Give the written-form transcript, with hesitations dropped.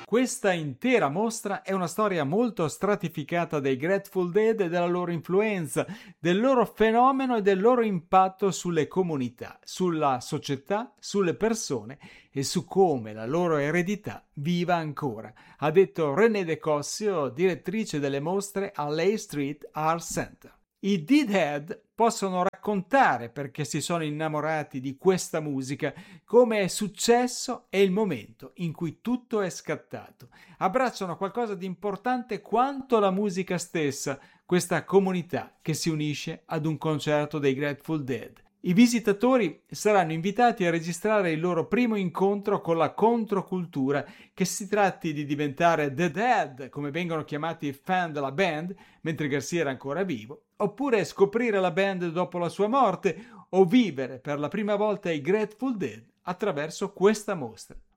Questa intera mostra è una storia molto stratificata dei Grateful Dead e della loro influenza, del loro fenomeno e del loro impatto sulle comunità, sulla società, sulle persone e su come la loro eredità viva ancora, ha detto René De Cossio, direttrice delle mostre all'A Street Art Center. I Deadhead possono raccontare perché si sono innamorati di questa musica, come è successo e il momento in cui tutto è scattato. Abbracciano qualcosa di importante quanto la musica stessa, questa comunità che si unisce ad un concerto dei Grateful Dead. I visitatori saranno invitati a registrare il loro primo incontro con la controcultura, che si tratti di diventare The Dead, come vengono chiamati i fan della band, mentre Garcia era ancora vivo, oppure scoprire la band dopo la sua morte, o vivere per la prima volta i Grateful Dead attraverso questa mostra.